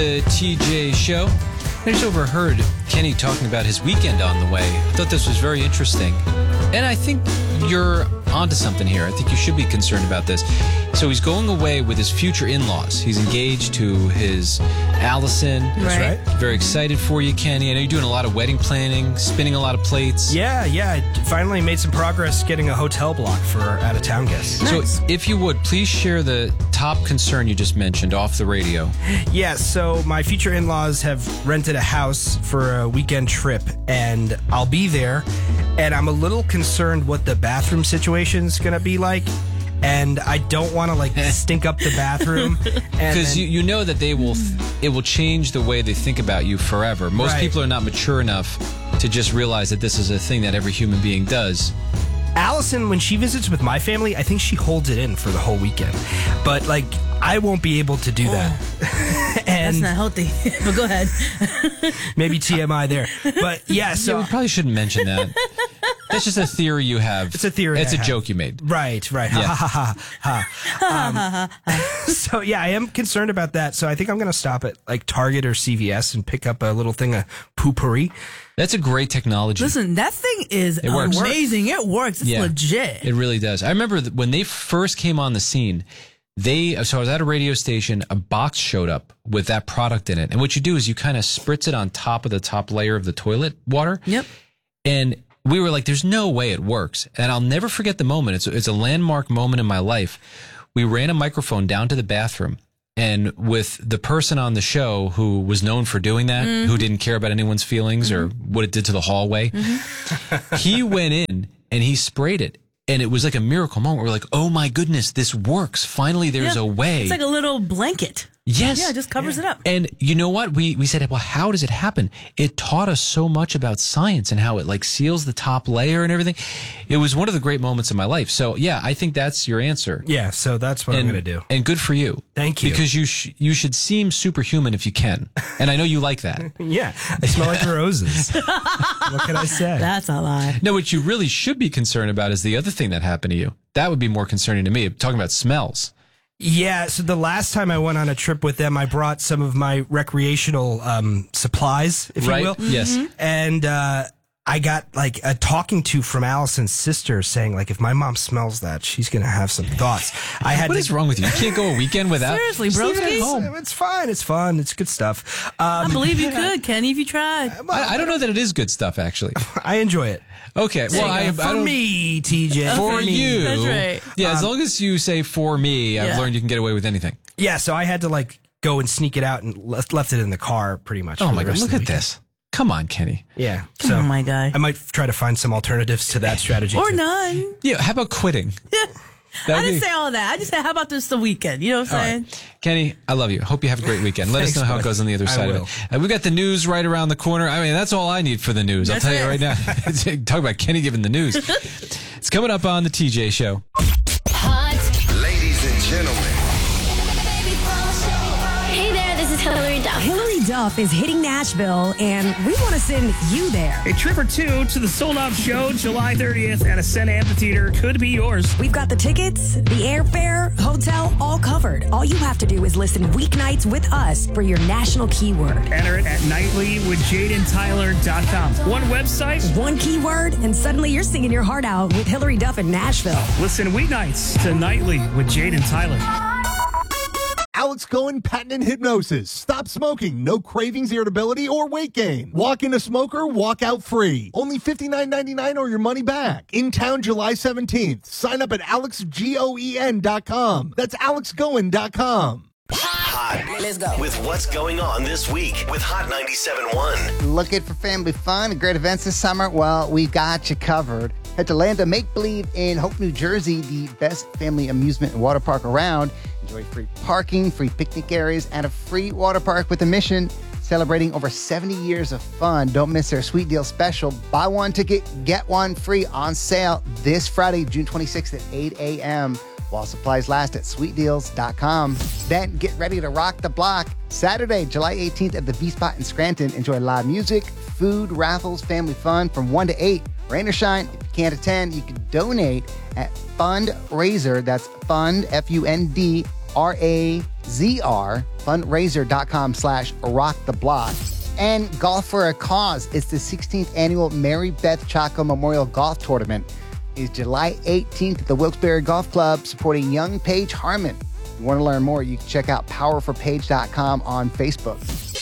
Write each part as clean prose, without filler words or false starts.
The TJ Show. I just overheard Kenny talking about his weekend on the way. I thought this was very interesting. And I think you're onto something here. I think you should be concerned about this. So he's going away with his future in-laws. He's engaged to his Allison. Right. Very excited for you, Kenny. I know you're doing a lot of wedding planning, spinning a lot of plates. Yeah. I finally made some progress getting a hotel block for our out-of-town guests. Nice. So if you would, please share the top concern you just mentioned off the radio. Yeah, so my future in-laws have rented a house for a weekend trip, and I'll be there, and I'm a little concerned what the bathroom situation's going to be like. And I don't want to stink up the bathroom. Because you know that it will change the way they think about you forever. Most people are not mature enough to just realize that this is a thing that every human being does. Allison, when she visits with my family, I think she holds it in for the whole weekend. But, I won't be able to do that. And that's not healthy. But go ahead. Maybe TMI there. But, yeah, so... Yeah, we probably shouldn't mention that. That's just a theory you have. It's a theory. It's a joke you made. Right. Yeah. So, yeah, I am concerned about that. So I think I'm going to stop at Target or CVS and pick up a little thing of poopery. That's a great technology. Listen, that thing is amazing. It works. It's legit. It really does. I remember when they first came on the scene, so I was at a radio station, a box showed up with that product in it. And what you do is you kind of spritz it on top of the top layer of the toilet water. Yep. And we were like, there's no way it works. And I'll never forget the moment. It's a landmark moment in my life. We ran a microphone down to the bathroom. And with the person on the show who was known for doing that, who didn't care about anyone's feelings or what it did to the hallway, he went in and he sprayed it. And it was like a miracle moment. We're like, oh my goodness, this works. Finally, there's a way. It's like a little blanket. Yes. Yeah, it just covers it up. And you know what? We said, well, how does it happen? It taught us so much about science and how it seals the top layer and everything. It was one of the great moments of my life. So yeah, I think that's your answer. Yeah, so that's what I'm going to do. And good for you. Thank you. Because you should seem superhuman if you can. And I know you like that. Yeah, I smell like roses. What can I say? That's a lie. No, what you really should be concerned about is the other thing that happened to you. That would be more concerning to me. Talking about smells. Yeah, so the last time I went on a trip with them, I brought some of my recreational supplies, if you will. Yes. And I got a talking to from Allison's sister saying, if my mom smells that, she's going to have some thoughts. What is wrong with you? You can't go a weekend without? Seriously, broski. It's fine. It's fun. It's good stuff. I believe you could, Kenny, if you tried. I don't know that it is good stuff, actually. I enjoy it. Okay. Well, for me, TJ. For you. That's right. Yeah, as long as you say for me, I've learned you can get away with anything. Yeah, so I had to go and sneak it out and left it in the car pretty much. Oh my God, look at this. Come on, Kenny. Yeah. So oh my God. I might try to find some alternatives to that strategy. Or none. Yeah, how about quitting? I didn't say all that. I just said, how about this the weekend? You know what I'm saying? Right. Kenny, I love you. Hope you have a great weekend. Let us know how it goes on the other side of it. We've got the news right around the corner. I mean, that's all I need for the news. I'll tell you right now. Talk about Kenny giving the news. It's coming up on the TJ Show. Hot. Ladies and gentlemen. Hey there, this is Hillary Duff. Hillary Duff is hitting Nashville, and we want to send you there. A trip or two to the sold-out show July 30th at Ascent Amphitheater could be yours. We've got the tickets, the airfare, hotel, all covered. All you have to do is listen weeknights with us for your national keyword. Enter it at nightlywithjadentyler.com. One website, one keyword, and suddenly you're singing your heart out with Hillary Duff in Nashville. Listen weeknights to Nightly with Jaden Tyler. Alex Cohen Patent and Hypnosis. Stop smoking. No cravings, irritability, or weight gain. Walk in a smoker, walk out free. Only $59.99 or your money back. In town July 17th. Sign up at alexgoen.com. That's alexgoen.com. Hot. Let's go. With what's going on this week with Hot 97.1. Looking for family fun and great events this summer? Well, we've got you covered. Head to Land of Make Believe in Hope, New Jersey, the best family amusement and water park around. Enjoy free parking, free picnic areas, and a free water park with a mission celebrating over 70 years of fun. Don't miss their sweet deal special. Buy one ticket, get one free on sale this Friday, June 26th at 8 a.m. while supplies last at sweetdeals.com. Then get ready to rock the block. Saturday, July 18th at the V-Spot in Scranton. Enjoy live music, food, raffles, family fun from 1 to 8. Rain or shine, if you can't attend, you can donate at Fundraiser. That's Fund, Fundraiser, zrfundraiser.com/rocktheblock. And Golf for a Cause. It's the 16th annual Mary Beth Chaco Memorial Golf Tournament. It's July 18th at the Wilkes-Barre Golf Club supporting young Paige Harmon. If you want to learn more, you can check out powerforpaige.com on Facebook.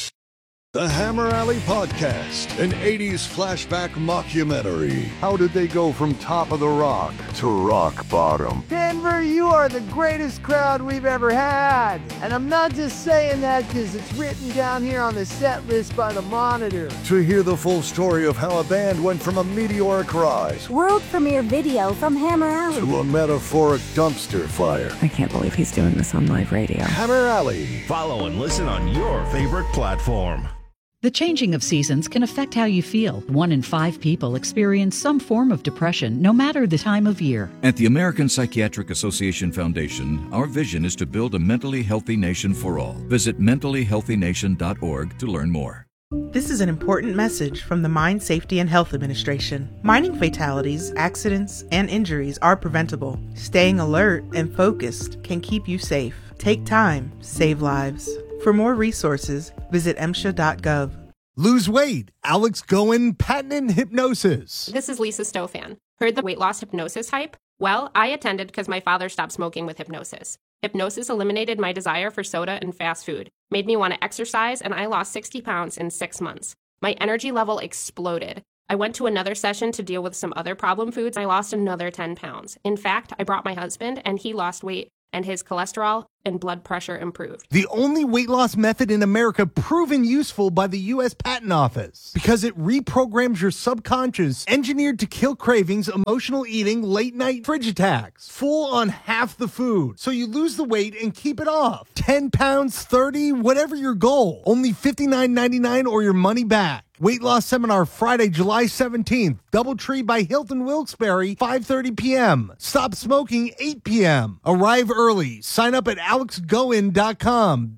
The Hammer Alley Podcast, an 80s flashback mockumentary. How did they go from top of the rock to rock bottom? Denver, you are the greatest crowd we've ever had. And I'm not just saying that because it's written down here on the set list by the Monitor. To hear the full story of how a band went from a meteoric rise, world premiere video from Hammer Alley, to a metaphoric dumpster fire. I can't believe he's doing this on live radio. Hammer Alley. Follow and listen on your favorite platform. The changing of seasons can affect how you feel. 1 in 5 people experience some form of depression, no matter the time of year. At the American Psychiatric Association Foundation, our vision is to build a mentally healthy nation for all. Visit mentallyhealthynation.org to learn more. This is an important message from the Mine Safety and Health Administration. Mining fatalities, accidents, and injuries are preventable. Staying alert and focused can keep you safe. Take time, save lives. For more resources, visit MSHA.gov. Lose weight. Alex Goen, patented hypnosis. This is Lisa Stofan. Heard the weight loss hypnosis hype? Well, I attended because my father stopped smoking with hypnosis. Hypnosis eliminated my desire for soda and fast food, made me want to exercise, and I lost 60 pounds in 6 months. My energy level exploded. I went to another session to deal with some other problem foods. I lost another 10 pounds. In fact, I brought my husband, and he lost weight, and his cholesterol and blood pressure improved. The only weight loss method in America proven useful by the U.S. Patent Office because it reprograms your subconscious, engineered to kill cravings, emotional eating, late night fridge attacks, full on half the food. So you lose the weight and keep it off. 10 pounds, 30, whatever your goal. Only $59.99 or your money back. Weight loss seminar Friday, July 17th. Doubletree by Hilton Wilkes-Barre, 5:30 p.m. Stop smoking, 8 p.m. Arrive early. Sign up at alexgoen.com.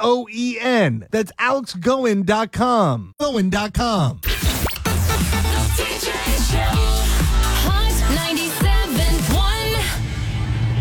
Goen. That's alexgoen.com. Goen.com. Hot 97.